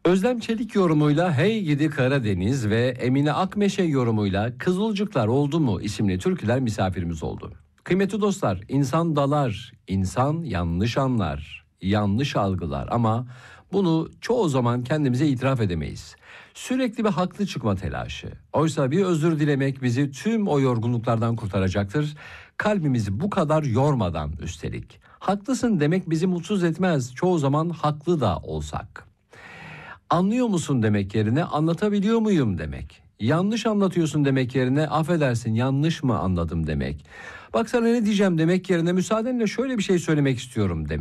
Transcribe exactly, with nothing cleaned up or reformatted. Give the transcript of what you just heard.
Özlem Çelik yorumuyla Hey Gidi Karadeniz ve Emine Akmeşe yorumuyla Kızılcıklar Oldu Mu isimli türküler misafirimiz oldu. Kıymetli dostlar, insan dalar, insan yanlış anlar, yanlış algılar ama bunu çoğu zaman kendimize itiraf edemeyiz. Sürekli bir haklı çıkma telaşı. Oysa bir özür dilemek bizi tüm o yorgunluklardan kurtaracaktır. Kalbimizi bu kadar yormadan üstelik. Haklısın demek bizi mutsuz etmez. Çoğu zaman haklı da olsak. Anlıyor musun demek yerine anlatabiliyor muyum demek. Yanlış anlatıyorsun demek yerine affedersin yanlış mı anladım demek. Bak sana ne diyeceğim demek yerine müsaadenle şöyle bir şey söylemek istiyorum demek.